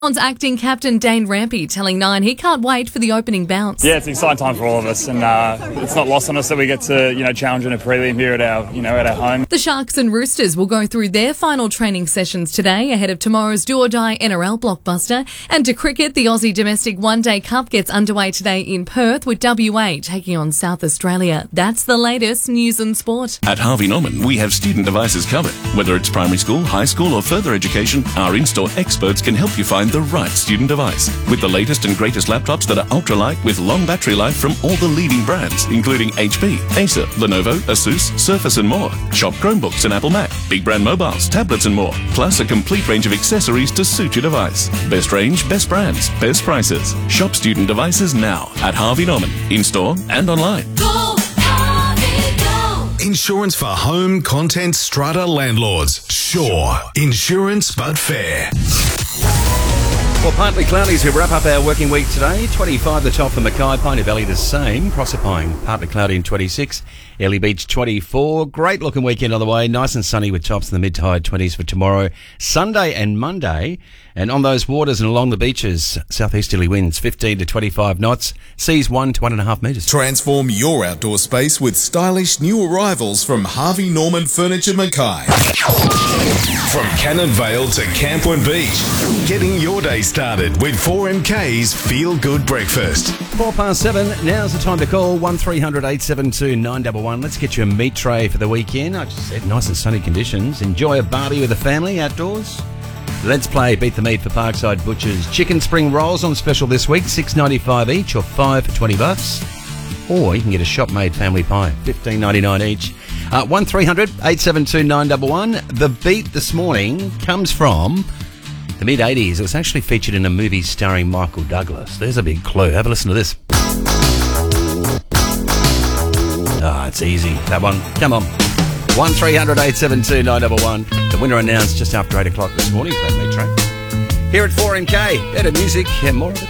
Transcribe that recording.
Acting captain Dane Rampy telling Nine he can't wait for the opening bounce. Yeah, it's an exciting time for all of us, and it's not lost on us that we get to challenge in a prelim here at our home. The Sharks and Roosters will go through their final training sessions today ahead of tomorrow's do-or-die NRL blockbuster. And to cricket, the Aussie Domestic One Day Cup gets underway today in Perth with WA taking on South Australia. That's the latest news and sport. At Harvey Norman, we have student devices covered. Whether it's primary school, high school or further education, our in-store experts can help you find the right student device. With the latest and greatest laptops that are ultralight with long battery life from all the leading brands, including HP, Acer, Lenovo, Asus, Surface and more. Shop Chromebooks and Apple Mac, big brand mobiles, tablets and more. Plus a complete range of accessories to suit your device. Best range, best brands, best prices. Shop student devices now at Harvey Norman, in-store and online. Go, Harvey, go. Insurance for home, content, strata landlords. Sure. Insurance but fair. Well, partly cloudy as we wrap up our working week today. 25 the top for Mackay, Pioneer Valley the same. Proserpine, partly cloudy in 26. Airlie Beach 24. Great looking weekend on the way. Nice and sunny with tops in the mid to high 20s for tomorrow, Sunday and Monday. And on those waters and along the beaches, southeasterly winds 15 to 25 knots. Seas 1 to 1.5 metres. Transform your outdoor space with stylish new arrivals from Harvey Norman Furniture Mackay. From Cannon Vale to Camplin Beach, getting your day started with 4MK's Feel Good Breakfast. 7:04, now's the time to call 1300 872 911. Let's get you a meat tray for the weekend. I just said nice and sunny conditions. Enjoy a barbie with the family outdoors. Let's play Beat the Meat for Parkside Butchers. Chicken spring rolls on special this week, $6.95 each or $5 for $20. Or you can get a shop-made family pie, $15.99 each. 1300 872 911. The beat this morning comes from the mid-80s. It was actually featured in a movie starring Michael Douglas. There's a big clue. Have a listen to this. It's easy, that one. Come on. 1300 872 911. The winner announced just after 8 o'clock this morning for that meat tray. Here at 4MK, better music and more of it.